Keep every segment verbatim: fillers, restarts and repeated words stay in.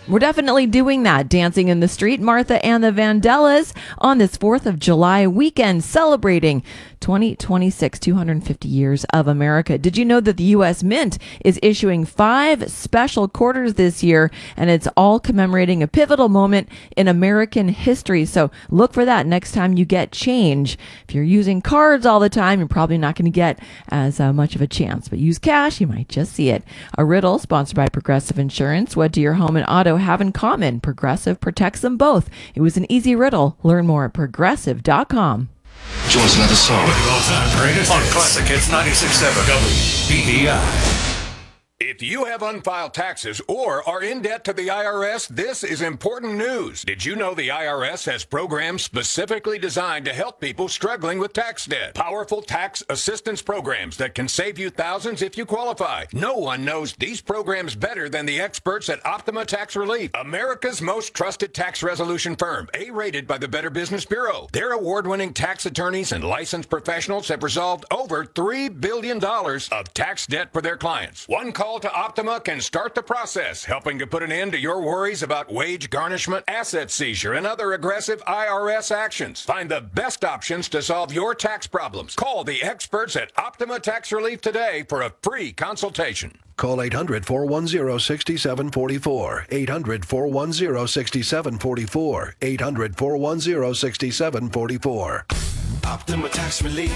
We're definitely doing that. Dancing in the Street, Martha and the Vandellas on this fourth of July weekend, celebrating twenty twenty-six, two hundred fifty years of America. Did you know that the U S Mint is issuing five special quarters this year, and it's all commemorating a pivotal moment in American history? So look for that next time you get change. If you're using cards all the time, you're probably not going to get as uh, much of a chance, but use cash, you might just see it. A riddle sponsored by Progressive Insurance. What do your home and auto have in common? Progressive protects them both. It was an easy riddle. Learn more at progressive dot com. Joins another song. With the all-time greatest on Classic Hits ninety-six point seven W B B I. If you have unfiled taxes or are in debt to the I R S, this is important news. Did you know the I R S has programs specifically designed to help people struggling with tax debt? Powerful tax assistance programs that can save you thousands if you qualify. No one knows these programs better than the experts at Optima Tax Relief, America's most trusted tax resolution firm, A-rated by the Better Business Bureau. Their award-winning tax attorneys and licensed professionals have resolved over three billion dollars of tax debt for their clients. One call to Optima can start the process, helping to put an end to your worries about wage garnishment, asset seizure, and other aggressive I R S actions. Find the best options to solve your tax problems. Call the experts at Optima Tax Relief today for a free consultation. Call eight hundred, four one zero, six seven four four. eight hundred, four one zero, six seven four four. eight hundred, four one zero, six seven four four. Optima Tax Relief.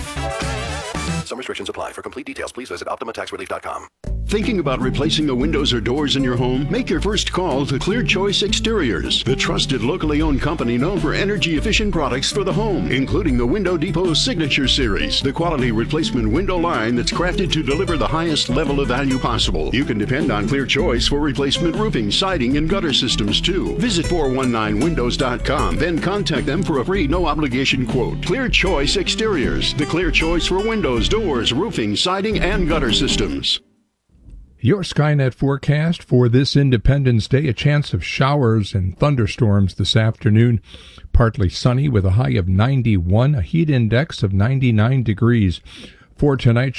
Some restrictions apply. For complete details, please visit optima tax relief dot com. Thinking about replacing the windows or doors in your home? Make your first call to Clear Choice Exteriors, the trusted locally owned company known for energy-efficient products for the home, including the Window Depot Signature Series, the quality replacement window line that's crafted to deliver the highest level of value possible. You can depend on Clear Choice for replacement roofing, siding, and gutter systems, too. Visit four one nine windows dot com, then contact them for a free, no-obligation quote. Clear Choice Exteriors, the clear choice for windows, doors, roofing, siding, and gutter systems. Your Skynet forecast for this Independence Day, a chance of showers and thunderstorms this afternoon. Partly sunny with a high of ninety-one, a heat index of ninety-nine degrees. For tonight,